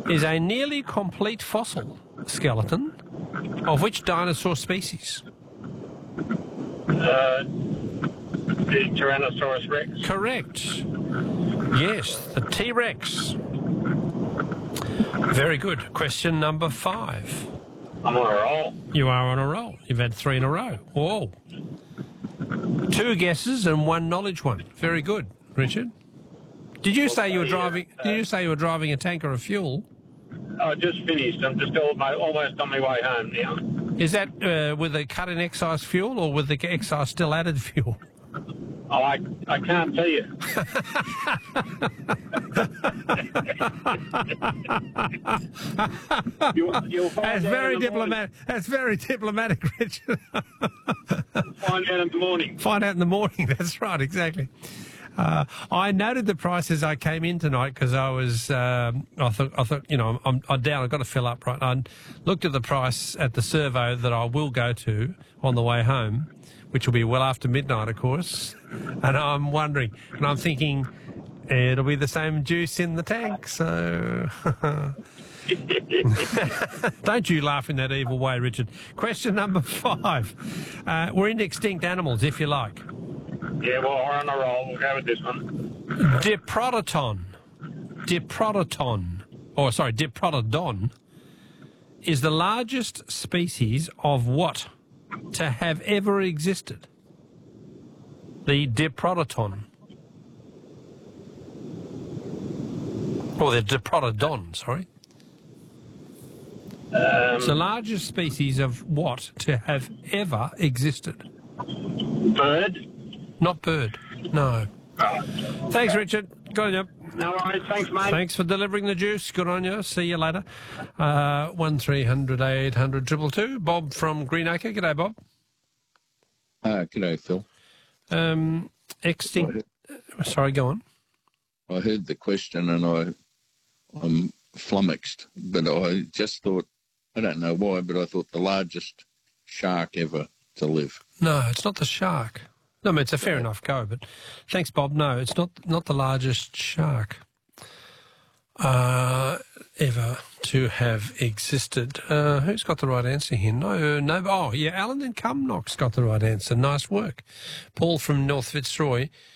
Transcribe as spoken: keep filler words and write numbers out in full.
is a nearly complete fossil skeleton of which dinosaur species? Uh, the Tyrannosaurus Rex. Correct. Yes, the T-Rex. Very good. Question number five. I'm on a roll. You are on a roll. You've had three in a row. Whoa. Two guesses and one knowledge one. Very good, Richard. Did you say you were driving? Did you say you were driving a tanker of fuel? I just finished. I'm just almost, almost on my way home now. Is that uh, with the cut-in excise fuel or with the excise still added fuel? Oh, I, I can't tell you. you'll, you'll find That's out very in the diplomatic. That's very diplomatic, Richard. morning. Find out in the morning. Find out in the morning. That's right, exactly. Uh, I noted the price as I came in tonight because I was, um, I thought, I thought, you know, I'm, I'm down. I've got to fill up, right? I looked at the price at the servo that I will go to on the way home, which will be well after midnight, of course. And I'm wondering, and I'm thinking, it'll be the same juice in the tank. So, don't you laugh in that evil way, Richard. Question number five. Uh, we're into extinct animals, if you like. Yeah, well, we're on a roll. We'll go with this one. Diprotodon, Diprotodon, or sorry, Diprotodon, is the largest species of what to have ever existed? The Diprotodon. Or the Diprotodon, sorry. Um, it's the largest species of what to have ever existed? Bird. Not bird, no. Oh. Thanks, Richard. Good on you. No worries. Thanks, mate. Thanks for delivering the juice. Good on you. See you later. Uh, one three hundred eight hundred two two two. Bob from Greenacre. G'day, Bob. Uh, g'day, Phil. Um, extinct... Sorry, go on. I heard the question and I, I'm flummoxed, but I just thought, I don't know why, but I thought the largest shark ever to live. No, it's not the shark. No, I mean, it's a fair enough go, but thanks, Bob. No, it's not not the largest shark uh, ever to have existed. Uh, who's got the right answer here? No, no. Oh, yeah, Alan in Cumnock's got the right answer. Nice work. Paul from North Fitzroy